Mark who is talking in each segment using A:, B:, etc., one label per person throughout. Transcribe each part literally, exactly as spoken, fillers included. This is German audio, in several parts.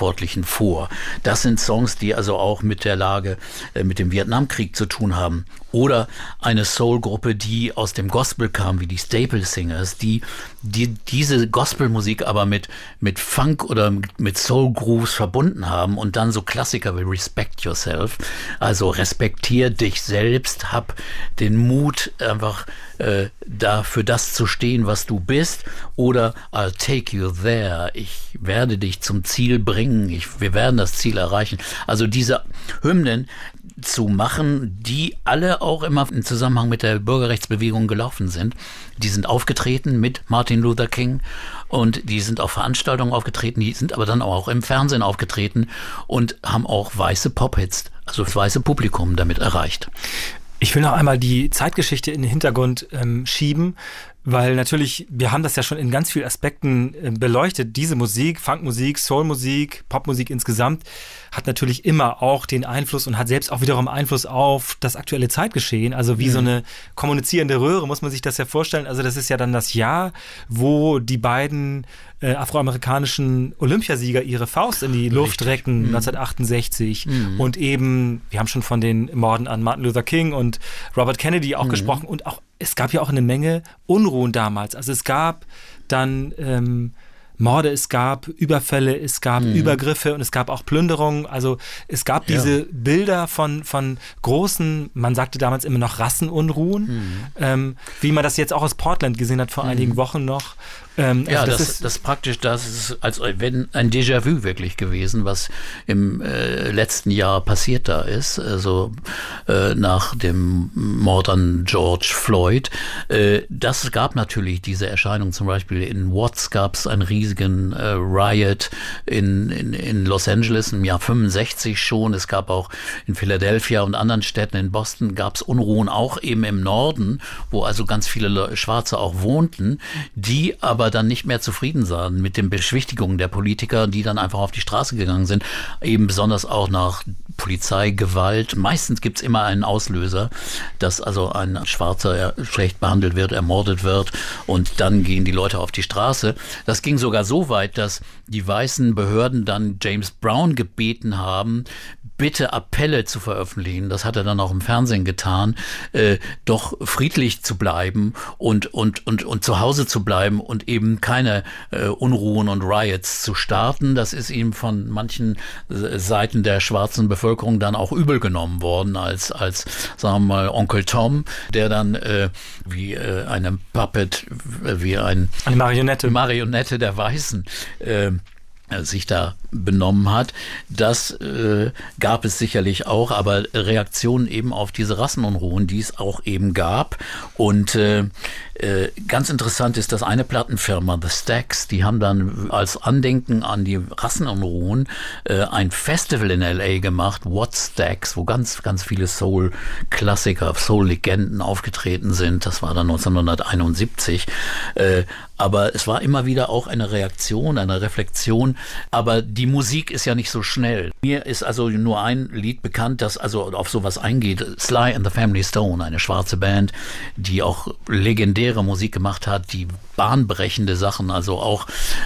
A: Verantwortlichen vor. Das sind Songs, die also auch mit der Lage, äh, mit dem Vietnamkrieg zu tun haben. Oder eine Soul-Gruppe, die aus dem Gospel kam, wie die Staple Singers, die, die diese Gospelmusik aber mit, mit Funk oder mit, mit Soul-Grooves verbunden haben und dann so Klassiker wie Respect Yourself, also respektier dich selbst, hab den Mut, einfach äh, da für das zu stehen, was du bist, oder I'll take you there, ich werde dich zum Ziel bringen, ich, wir werden das Ziel erreichen. Also diese Hymnen zu machen, die alle auch immer im Zusammenhang mit der Bürgerrechtsbewegung gelaufen sind. Die sind aufgetreten mit Martin Luther King und die sind auf Veranstaltungen aufgetreten, die sind aber dann auch im Fernsehen aufgetreten und haben auch weiße Pop-Hits, also das weiße Publikum damit erreicht.
B: Ich will noch einmal die Zeitgeschichte in den Hintergrund ähm, schieben, weil natürlich, wir haben das ja schon in ganz vielen Aspekten äh, beleuchtet. Diese Musik, Funkmusik, Soulmusik, Popmusik insgesamt hat natürlich immer auch den Einfluss und hat selbst auch wiederum Einfluss auf das aktuelle Zeitgeschehen. Also wie mhm. so eine kommunizierende Röhre, muss man sich das ja vorstellen. Also das ist ja dann das Jahr, wo die beiden äh, afroamerikanischen Olympiasieger ihre Faust in die Luft
A: Richtig.
B: recken,
A: mhm.
B: neunzehnhundertachtundsechzig.
A: Mhm.
B: Und eben, wir haben schon von den Morden an Martin Luther King und Robert Kennedy auch mhm. gesprochen. Und auch es gab ja auch eine Menge Unruhen damals. Also es gab dann ähm, Morde, es gab Überfälle, es gab mhm. Übergriffe und es gab auch Plünderungen. Also es gab ja. diese Bilder von, von großen, man sagte damals immer noch Rassenunruhen, mhm. ähm, wie man das jetzt auch aus Portland gesehen hat vor mhm. einigen Wochen noch. Ähm,
A: ja,
B: also
A: das,
B: das,
A: das ist das praktisch, das ist als wenn ein Déjà-vu wirklich gewesen, was im äh, letzten Jahr passiert da ist, also äh, nach dem Mord an George Floyd. Äh, das gab natürlich diese Erscheinung, zum Beispiel in Watts gab es einen riesigen äh, Riot in, in, in Los Angeles im Jahr fünfundsechzig schon. Es gab auch in Philadelphia und anderen Städten, in Boston gab es Unruhen, auch eben im Norden, wo also ganz viele Le- Schwarze auch wohnten, die aber dann nicht mehr zufrieden sahen mit den Beschwichtigungen der Politiker, die dann einfach auf die Straße gegangen sind, eben besonders auch nach Polizeigewalt. Meistens gibt es immer einen Auslöser, dass also ein Schwarzer schlecht behandelt wird, ermordet wird und dann gehen die Leute auf die Straße. Das ging sogar so weit, dass die weißen Behörden dann James Brown gebeten haben, bitte Appelle zu veröffentlichen, das hat er dann auch im Fernsehen getan, äh, doch friedlich zu bleiben und, und, und, und zu Hause zu bleiben und eben keine äh, Unruhen und Riots zu starten. Das ist ihm von manchen äh, Seiten der schwarzen Bevölkerung dann auch übel genommen worden, als, als sagen wir mal, Onkel Tom, der dann äh, wie äh, eine Puppet, wie ein
B: eine Marionette,
A: Marionette der Weißen äh, sich da benommen hat. Das äh, gab es sicherlich auch, aber Reaktionen eben auf diese Rassenunruhen, die es auch eben gab. Und äh, äh, ganz interessant ist, dass eine Plattenfirma, The Stax, die haben dann als Andenken an die Rassenunruhen äh, ein Festival in L A gemacht, What Stax, wo ganz, ganz viele Soul-Klassiker, Soul-Legenden aufgetreten sind. Das war dann neunzehnhunderteinundsiebzig. Äh, aber es war immer wieder auch eine Reaktion, eine Reflexion. Aber die Musik ist ja nicht so schnell. Mir ist also nur ein Lied bekannt, das also auf sowas eingeht. Sly and the Family Stone, eine schwarze Band, die auch legendäre Musik gemacht hat, die bahnbrechende Sachen, also auch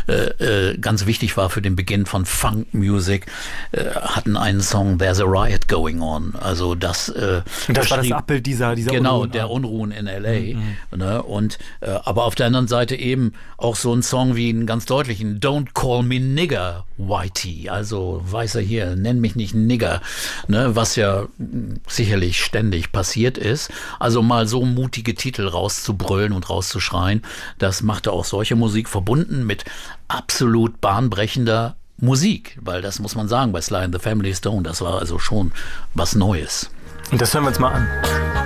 A: äh, äh, ganz wichtig war für den Beginn von Funk Music, äh, hatten einen Song There's a Riot Going On. Also das äh,
B: Und das war das Abbild dieser, dieser
A: genau,
B: Unruhen.
A: der Unruhen in L A.
B: Mhm.
A: Ne? Und äh, aber auf der anderen Seite eben auch so ein Song wie einen ganz deutlichen Don't Call Me Nigger, Whitey. Also weißer hier, nenn mich nicht Nigger. Ne? Was ja mh, sicherlich ständig passiert ist. Also mal so mutige Titel rauszubrüllen und rauszuschreien, das machte auch solche Musik verbunden mit absolut bahnbrechender Musik. Weil das muss man sagen, bei Sly and the Family Stone, das war also schon was Neues.
B: Und das hören wir uns mal an.